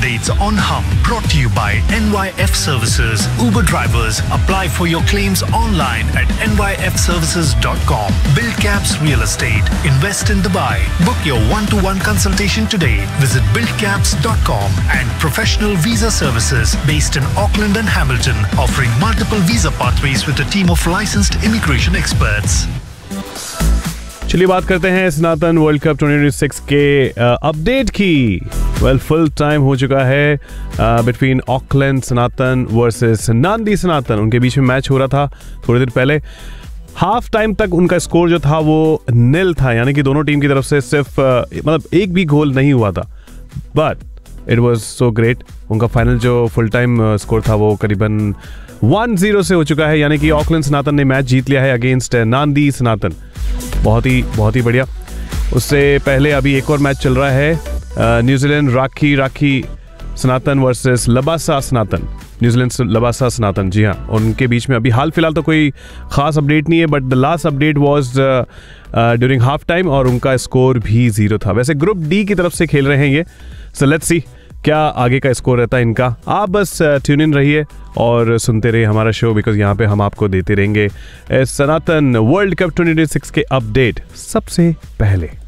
updates on Hum brought to you by NYF Services. Uber drivers, apply for your claims online at nyfservices.com. Build Caps Real Estate. Invest in Dubai. Book your one-to-one consultation today. Visit buildcaps.com. And Professional Visa Services based in Auckland and Hamilton, offering multiple visa pathways with a team of licensed immigration experts. चलिए बात करते हैं सनातन world cup 2026 के update की। Full time हो चुका है between Auckland सनातन versus नांदी सनातन। उनके बीच में मैच हो रहा था थोड़ी देर पहले। हाफ टाइम तक उनका स्कोर जो था वो 0 था, यानी कि दोनों टीम की तरफ से सिर्फ मतलब एक भी गोल नहीं हुआ था। But it was so great. उनका फाइनल जो फुल टाइम स्कोर था वो करीबन 1-0 से हो चुका है, यानी कि ऑकलैंड सनातन ने मैच जीत लिया है अगेंस्ट नांदी सनातन। बहुत ही बढ़िया। उससे पहले अभी एक और मैच चल रहा है, न्यूजीलैंड राखी सनातन वर्सेस लबासा सनातन। न्यूजीलैंड लबासा सनातन, जी हाँ, उनके बीच में अभी हाल फिलहाल तो कोई खास अपडेट नहीं है, but the last update was during half time और उनका स्कोर भी 0 था। वैसे ग्रुप डी की तरफ से खेल रहे हैं ये, सो लेट्स सी क्या आगे का स्कोर रहता है इनका। आप बस ट्यून इन रहिए और सुनते रहिए हमारा शो, बिकॉज यहाँ पे हम आपको देते रहेंगे सनातन वर्ल्ड कप 2026 के अपडेट सबसे पहले।